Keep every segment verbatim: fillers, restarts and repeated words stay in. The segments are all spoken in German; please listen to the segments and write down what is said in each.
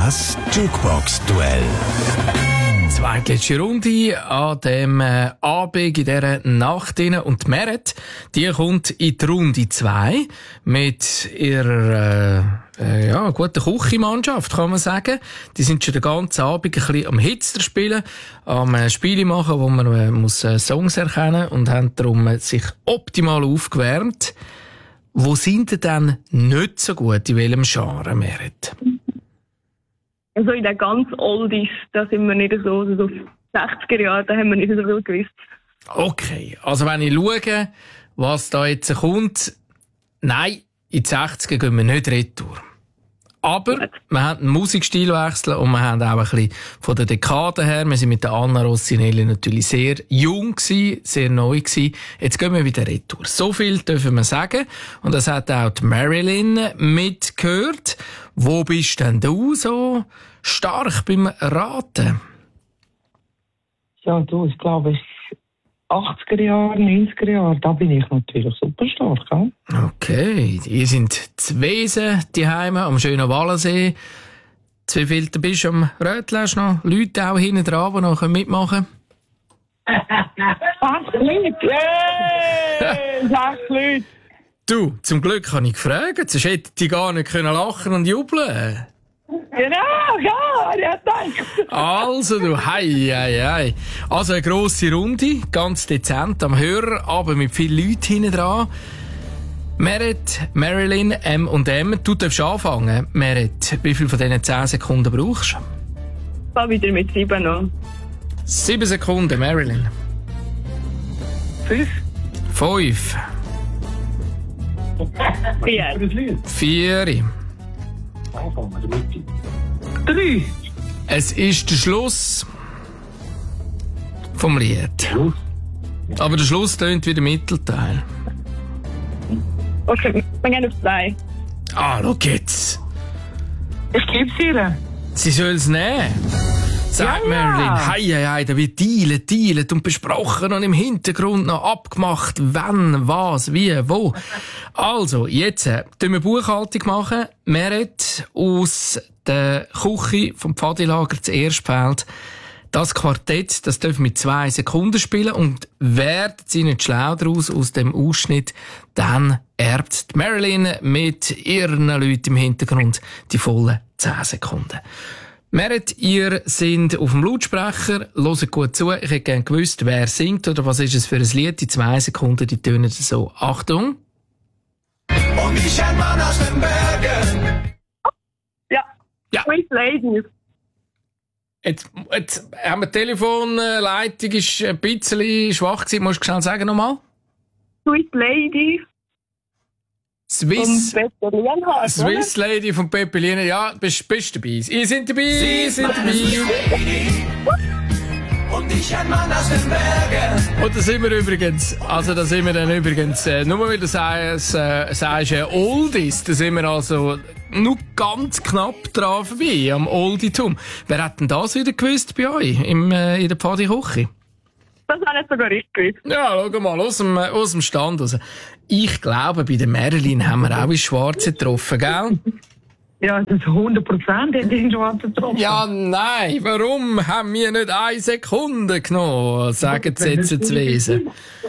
Das Jukebox-Duell. Zweitletzte Runde an dem äh, Abend in dieser Nacht rein. Und die Meret, die kommt in die Runde zwei mit ihrer äh, äh, ja, guten Küchenmannschaft, kann man sagen. Die sind schon den ganzen Abend ein bisschen am Hitzer spielen, am äh, Spiele machen, wo man äh, muss, äh, Songs erkennen und haben darum äh, sich optimal aufgewärmt. Wo sind ihr denn nicht so gut? In welchem Genre, Meret? Also in den ganz Oldies, da sind wir nicht so, also so sechziger Jahre, da haben wir nicht so viel gewusst. Okay, also wenn ich schaue, was da jetzt kommt, nein, in die sechziger gehen wir nicht retour. Aber Gut. wir haben einen Musikstilwechsel und wir haben auch ein bisschen von der Dekade her, wir sind mit der Anna Rossinelli natürlich sehr jung gewesen, sehr neu gewesen. Jetzt gehen wir wieder retour. So viel dürfen wir sagen. Und das hat auch die Marilyn mitgehört. Wo bist denn du so stark beim Raten? Ja, du, ich glaube, achtziger Jahre, neunziger Jahre, da bin ich natürlich super stark. Gell? Okay, ihr sind zu Wesen, die Heime am schönen Wallensee. Zu viel bist du am Rötl? Hast du noch Leute auch hinten dran, die noch mitmachen können? Sechs Leute! Yay! Sechs Leute! Du, zum Glück habe ich gefragt, sonst hätte die gar nicht können lachen und jubeln. Genau, ja, der hat gedacht. Also du, hei, hei, hei. Also eine grosse Runde, ganz dezent am Hörer, aber mit vielen Leuten hinten dran. Meret, Marilyn, M und M, du darfst anfangen. Meret, wie viel von diesen zehn Sekunden brauchst du? Ich war wieder mit sieben noch. Sieben Sekunden, Marilyn. Fünf. Fünf. Vier. Vier. Drei. Es ist der Schluss vom Lied. Aber der Schluss tönt wie der Mittelteil. Okay, wir gehen auf zwei. Ah, schau jetzt. Ich geb's ihr. Sie soll es nehmen. Sagt Ja, ja. Marilyn, hei, hei, hei, da wird dealet, dealet und besprochen und im Hintergrund noch abgemacht, wann, was, wie, wo. Also, jetzt äh, tun wir Buchhaltung machen. Meret aus der Küche vom Pfadilager zu Erstfeld. Das Quartett, das dürfen mit zwei Sekunden spielen und werden sie nicht schlau daraus aus dem Ausschnitt, dann erbt die Marilyn mit ihren Leuten im Hintergrund die vollen zehn Sekunden. Meret, ihr seid auf dem Lautsprecher, hört gut zu. Ich hätte gerne gewusst, wer singt oder was ist es für ein Lied. Die zwei Sekunden, die tönen so. Achtung. Und ich ein Mann aus den Bergen. Ja. Ja. Sweet Ladies. Jetzt, jetzt haben wir die Telefonleitung ist ein bisschen schwach gewesen. Musst du schnell sagen nochmal? Sweet Ladies. Swiss. Und Peter Lienhardt, Swiss Lady von Peppeline. Ja, bist, bist dabei. Ihr seid dabei, ihr seid dabei. Und ich ein Mann aus den Bergen. Und da sind wir übrigens, also da sind wir dann übrigens, äh, nur weil du sagst, äh, sagst äh, Oldies, da sind wir also nur ganz knapp dran vorbei, am Olditum. Wer hat denn das wieder gewusst bei euch, im, äh, in der Pfadi-Küche? Das habe ich sogar richtig gewusst. Ja, schau mal, aus dem, aus dem Stand raus. Ich glaube, bei der Marilyn haben wir auch ins Schwarze getroffen, gell? Ja, das ist hundert Prozent in den Schwarzen getroffen. Ja, nein, warum haben wir nicht eine Sekunde genommen, sagen sie jetzt zu Wesen.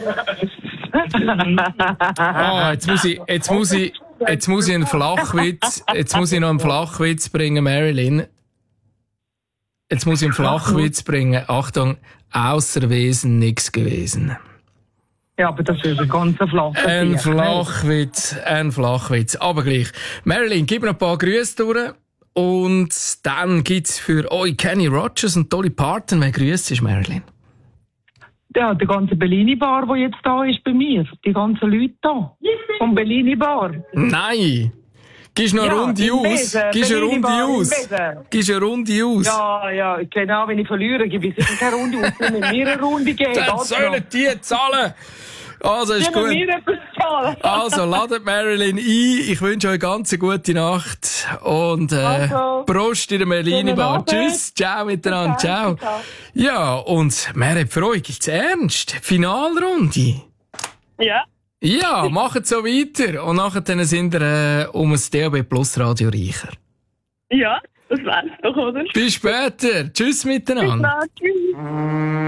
Ah, jetzt muss ich, jetzt muss ich, jetzt muss ich einen Flachwitz, jetzt muss ich noch einen Flachwitz bringen, Marilyn. Jetzt muss ich einen Flachwitz bringen. Achtung, außer Wesen nichts gewesen. Ja, aber das ist ein ganz flacher Ein Bier. Flachwitz, ein Flachwitz. Aber gleich. Marilyn, gib mir ein paar Grüße durch. Und dann gibt's für euch Kenny Rogers und Dolly Parton. Wer grüßt ist, Marilyn? Ja, die ganze Bellini-Bar, die jetzt da ist bei mir. Die ganzen Leute da. Vom Bellini-Bar. Nein! Gibst du noch eine Ja, Runde im aus? Besen, Gibst du eine Runde Bellini-Bar im aus? Besen. Gibst du eine Runde aus? Ja, ja, genau, wenn ich verliere, gebe ich sicher keine Runde aus. Wenn mir eine Runde geben. Dann sollen die zahlen! Also, ist gut. mir etwas zahlen. Also, ladet Marilyn ein. Ich wünsche euch eine ganz gute Nacht. Und, äh, Also, Prost in der Merlini-Bar. Abend. Tschüss, ciao miteinander, ciao. Ciao. Ja, und Meret, für euch gibt's ernst. Finalrunde. Ja. Ja, macht so weiter. Und nachher dann sind wir äh, um das D A B Plus Radio reicher. Ja. Das wär's doch, oder? Bis später. Tschüss miteinander. Bis dann. Tschüss.